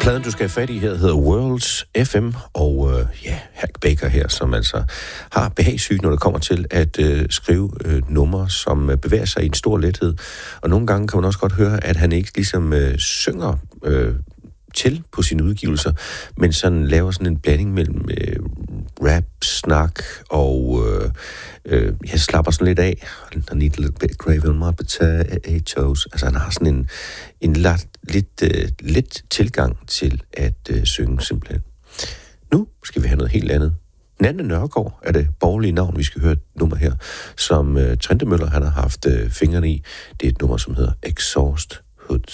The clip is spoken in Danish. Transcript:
Pladen, du skal have fat i her, hedder Worlds FM, og Hack Baker her, som altså har behagsyg, når det kommer til at skrive numre, som bevæger sig i en stor lethed. Og nogle gange kan man også godt høre, at han ikke ligesom synger til på sine udgivelser, men sådan laver sådan en blanding mellem rap, snak og jeg slapper sådan lidt af. I need a little bit gravy on my potatoes. Altså han har sådan en lidt tilgang til at synge simpelthen. Nu skal vi have noget helt andet. Nanne Nørgaard er det borgerlige navn, vi skal høre et nummer her, som Trentemøller han har haft fingrene i. Det er et nummer, som hedder Exhaust Hoods.